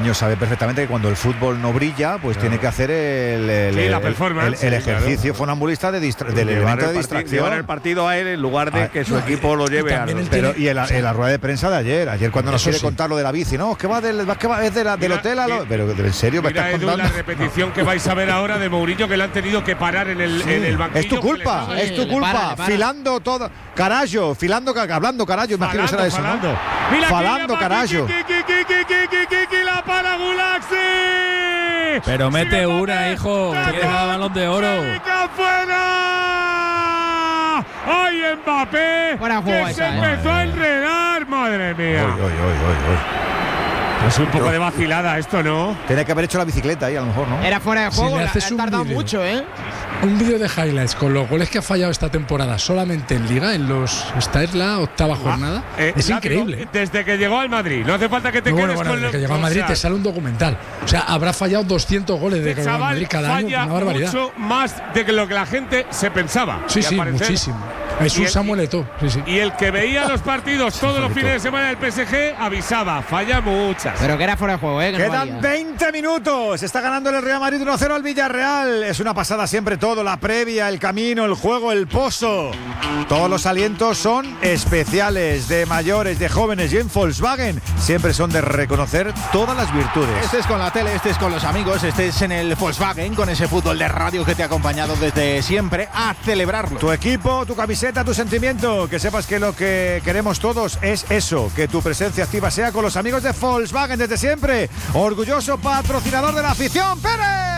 Mourinho sabe perfectamente que cuando el fútbol no brilla, pues tiene que hacer la performance, el ejercicio funambulista del elemento de distracción. Llevar el partido a él en lugar de que su equipo lo lleve a los... Pero y en la rueda de prensa de ayer cuando nos quiere contar lo de la bici, no, es que va del hotel a lo... Pero en serio me estás contando. La repetición que vais a ver ahora de Mourinho, que le han tenido que parar en el banquillo. Es tu culpa, para. filando todo. Carallo, hablando carallo, imagino que será eso, ¿no? Falando, carallo. La para Gulaxi. Pero mete una, hijo. Que da balón de oro. ¡Fuera! ¡Ay, Mbappé! Que se empezó a enredar, madre mía. Es un poco de vacilada esto, ¿no? Tenía que haber hecho la bicicleta ahí, a lo mejor, ¿no? Era fuera de juego, ha tardado mucho, Un vídeo de highlights con los goles que ha fallado esta temporada solamente en Liga, esta es la 8ª jornada. Es increíble. Desde que llegó al Madrid, no hace falta que te quedes con desde que llegó al Madrid te sale un documental. O sea, habrá fallado 200 goles de que al Madrid cada año, una barbaridad. Mucho más de lo que la gente se pensaba. Sí, muchísimo. Es un Samuel Eto'o. Sí. Y el que veía los partidos todos los fines de semana del PSG avisaba, falla muchas. Pero que era fuera de juego, Quedan 20 minutos. Está ganando el Real Madrid 1-0 al Villarreal. Es una pasada siempre todo, la previa, el camino, el juego, el pozo. Todos los alientos son especiales, de mayores, de jóvenes, y en Volkswagen siempre son de reconocer todas las virtudes. Este es con la tele, este es con los amigos, este es en el Volkswagen, con ese fútbol de radio que te ha acompañado desde siempre, a celebrarlo. Tu equipo, tu camiseta, tu sentimiento, que sepas que lo que queremos todos es eso, que tu presencia activa sea con los amigos de Volkswagen desde siempre. Orgulloso patrocinador de la afición, Pérez.